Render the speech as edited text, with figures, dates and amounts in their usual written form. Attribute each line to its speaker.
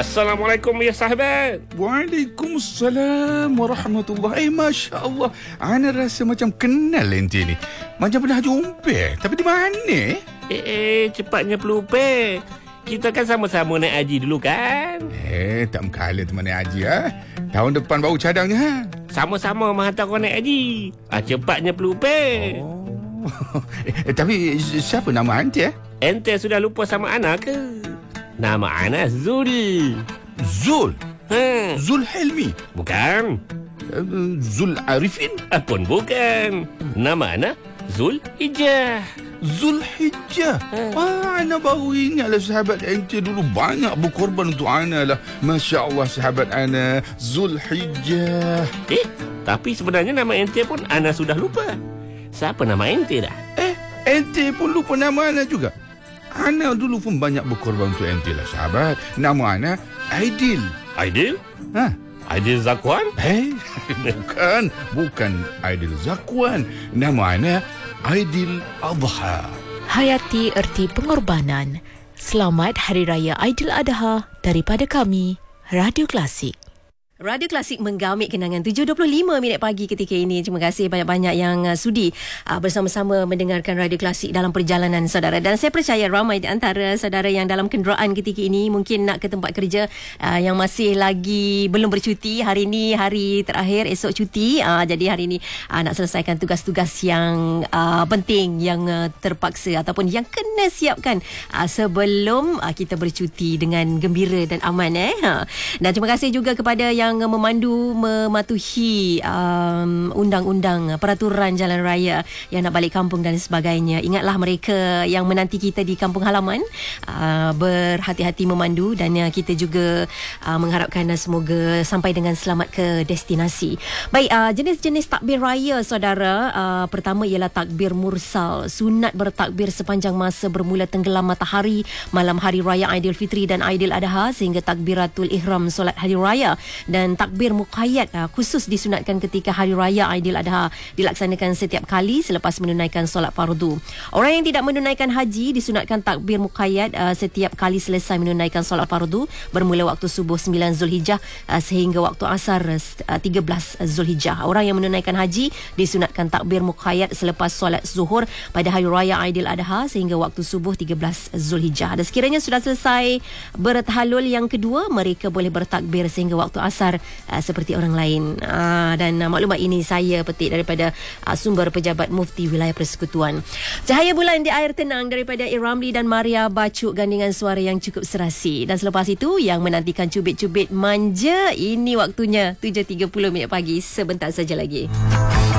Speaker 1: Assalamualaikum ya sahabat.
Speaker 2: Waalaikumsalam warahmatullahi. Masya Allah, ana rasa macam kenal ente ni. Macam pernah jumpa. Tapi di mana?
Speaker 1: Cepatnya pelupa. Kita kan sama-sama naik haji dulu kan?
Speaker 2: Tak mengkala teman naik haji Tahun depan baru cadangnya
Speaker 1: Sama-sama menghantar kau naik haji. Cepatnya pelupa.
Speaker 2: Tapi siapa nama ente?
Speaker 1: Ente sudah lupa sama Ana ke? Nama Ana Zul.
Speaker 2: Zul? Zul Helmi?
Speaker 1: Bukan.
Speaker 2: Zul Arifin?
Speaker 1: Pun bukan. Nama Ana Zul Hijjah.
Speaker 2: Zul Hijjah. Ana baru ingatlah sahabat ente dulu banyak berkorban untuk Ana lah. Masya Allah sahabat Ana Zul Hijjah.
Speaker 1: Tapi sebenarnya nama ente pun Ana sudah lupa. Siapa nama ente dah?
Speaker 2: Ente pun lupa nama Ana juga. Ana dulu pun banyak berkorban untuk ente lah sahabat. Nama Ana Aidil.
Speaker 1: Aidil? Aidil Zakwan?
Speaker 2: Bukan Aidil Zakwan. Nama Ana Aidil Adha.
Speaker 3: Hayati erti pengorbanan. Selamat Hari Raya Aidil Adha daripada kami, Radio Klasik.
Speaker 4: Radio Klasik menggamit kenangan 7.25 minit pagi ketika ini. Terima kasih banyak-banyak yang sudi bersama-sama mendengarkan Radio Klasik dalam perjalanan saudara. Dan saya percaya ramai di antara saudara yang dalam kenderaan ketika ini mungkin nak ke tempat kerja, yang masih lagi belum bercuti. Hari ini hari terakhir, esok cuti. Jadi hari ini nak selesaikan tugas-tugas yang penting, yang terpaksa ataupun yang kena siapkan sebelum kita bercuti dengan gembira dan aman. Dan terima kasih juga kepada yang memandu, mematuhi undang-undang, peraturan jalan raya yang nak balik kampung dan sebagainya. Ingatlah mereka yang menanti kita di kampung halaman, berhati-hati memandu, dan kita juga mengharapkan semoga sampai dengan selamat ke destinasi. Baik, jenis-jenis takbir raya saudara. Pertama ialah takbir mursal, sunat bertakbir sepanjang masa bermula tenggelam matahari malam hari raya Aidilfitri dan Aidil Adha sehingga takbiratul ihram solat hari raya. Dan takbir muqayyad khusus disunatkan ketika hari raya Aidil Adha dilaksanakan setiap kali selepas menunaikan solat fardu. Orang yang tidak menunaikan haji disunatkan takbir muqayyad setiap kali selesai menunaikan solat fardu bermula waktu subuh 9 Zulhijjah sehingga waktu asar 13 Zulhijjah. Orang yang menunaikan haji disunatkan takbir muqayyad selepas solat zuhur pada hari raya Aidil Adha sehingga waktu subuh 13 Zulhijjah. Dan sekiranya sudah selesai bertahalul yang kedua, mereka boleh bertakbir sehingga waktu asar seperti orang lain. Dan maklumat ini saya petik daripada sumber pejabat Mufti Wilayah Persekutuan. Cahaya bulan di air tenang daripada Iramli dan Maria Bacuk, gandingan suara yang cukup serasi. Dan selepas itu yang menantikan cubit-cubit manja, ini waktunya 7.30 minit pagi, sebentar saja lagi.